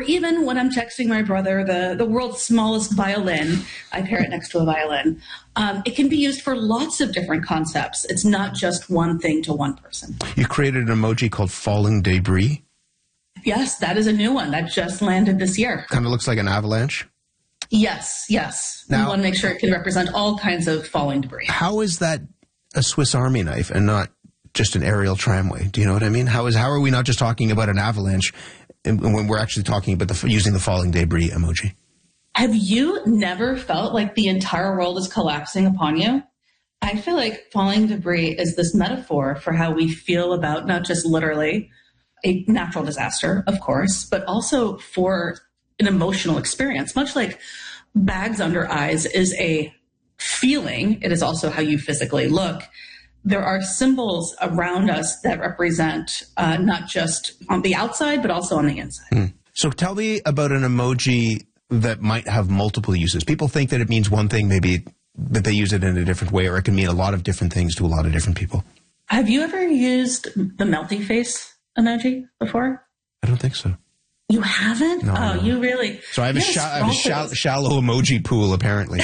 Or even when I'm texting my brother, the world's smallest violin, I pair it next to a violin. It can be used for lots of different concepts. It's not just one thing to one person. You created an emoji called falling debris. Yes, that is a new one that just landed this year. Kind of looks like an avalanche. Yes. Now, we want to make sure it can represent all kinds of falling debris. How is that a Swiss Army knife and not just an aerial tramway? Do you know what I mean? How are we not just talking about an avalanche when we're actually talking about using the falling debris emoji? Have you never felt like the entire world is collapsing upon you? I feel like falling debris is this metaphor for how we feel about not just literally a natural disaster, of course, but also for an emotional experience. Much like bags under eyes is a feeling, it is also how you physically look. There are symbols around us that represent not just on the outside, but also on the inside. So tell me about an emoji that might have multiple uses. People think that it means one thing, maybe that they use it in a different way, or it can mean a lot of different things to a lot of different people. Have you ever used the melty face emoji before? I don't think so. You haven't? No. You really... So I have a shallow emoji pool, apparently.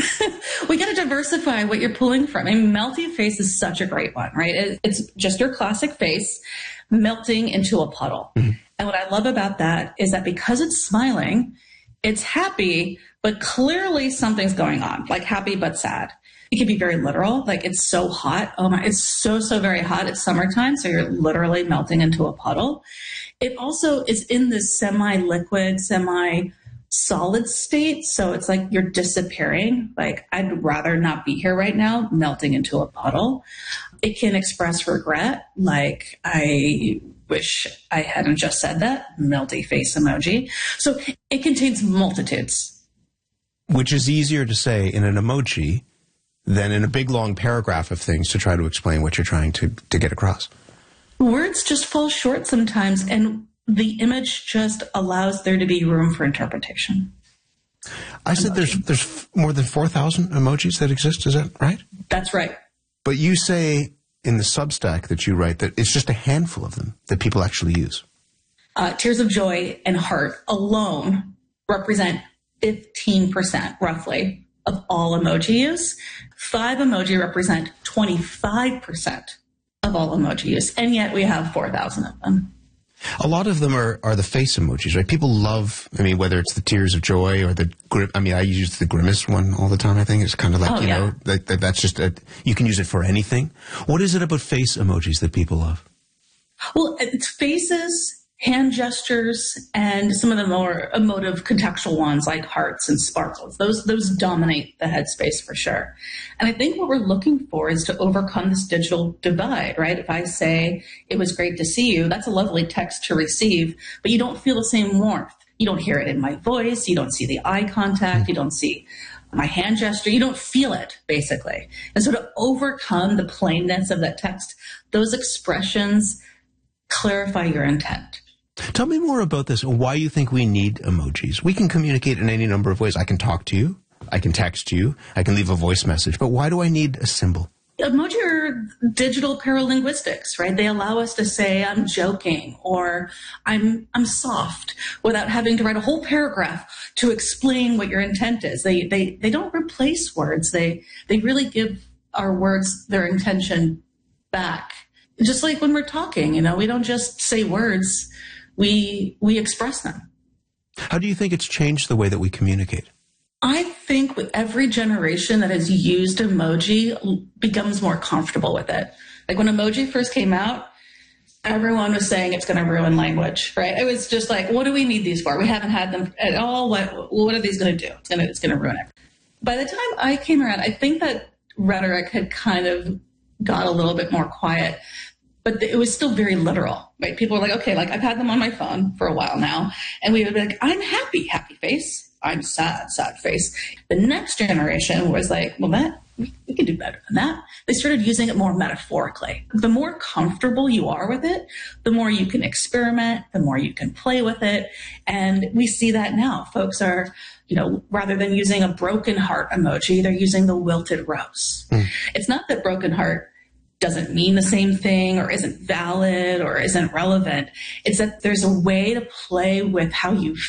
We got to diversify what you're pulling from. I mean, melty face is such a great one, right? It's just your classic face melting into a puddle. Mm-hmm. And what I love about that is that because it's smiling, it's happy, but clearly something's going on, like happy but sad. It can be very literal, like it's so hot. Oh my, it's so very hot. It's summertime, so you're literally melting into a puddle. It also is in this semi-liquid, semi-solid state, so it's like you're disappearing. Like, I'd rather not be here right now, melting into a puddle. It can express regret, like, I wish I hadn't just said that, melty face emoji. So it contains multitudes. Which is easier to say in an emoji than in a big, long paragraph of things to try to explain what you're trying to get across. Words just fall short sometimes, and the image just allows there to be room for interpretation. I said there's more than 4,000 emojis that exist, is that right? That's right. But you say in the Substack that you write that it's just a handful of them that people actually use. Tears of joy and heart alone represent 15%, roughly, of all emoji use. 5 emoji represent 25% of all emoji use, and yet we have 4,000 of them. A lot of them are the face emojis, right? People love, I mean, whether it's the tears of joy or I use the grimace one all the time, I think. It's kind of like, know, that's just, you can use it for anything. What is it about face emojis that people love? Well, it's faces, hand gestures, and some of the more emotive contextual ones like hearts and sparkles. Those dominate the headspace for sure. And I think what we're looking for is to overcome this digital divide, right? If I say, it was great to see you, that's a lovely text to receive, but you don't feel the same warmth. You don't hear it in my voice. You don't see the eye contact. You don't see my hand gesture. You don't feel it, basically. And so to overcome the plainness of that text, those expressions clarify your intent. Tell me more about this and why you think we need emojis. We can communicate in any number of ways. I can talk to you. I can text you. I can leave a voice message. But why do I need a symbol? Emoji are digital paralinguistics, right? They allow us to say, I'm joking, or I'm soft, without having to write a whole paragraph to explain what your intent is. They don't replace words. They really give our words their intention back. Just like when we're talking, we don't just say words. We express them. How do you think it's changed the way that we communicate? I think with every generation that has used emoji becomes more comfortable with it. Like when emoji first came out, everyone was saying it's going to ruin language, right? It was just like, what do we need these for? We haven't had them at all. What are these going to do? It's going to ruin it. By the time I came around, I think that rhetoric had kind of got a little bit more quiet. But it was still very literal, right? People were like, okay, like I've had them on my phone for a while now. And we would be like, I'm happy, happy face. I'm sad, sad face. The next generation was like, well, we can do better than that. They started using it more metaphorically. The more comfortable you are with it, the more you can experiment, the more you can play with it. And we see that now. Folks are, rather than using a broken heart emoji, they're using the wilted rose. It's not that broken heart doesn't mean the same thing or isn't valid or isn't relevant. It's that there's a way to play with how you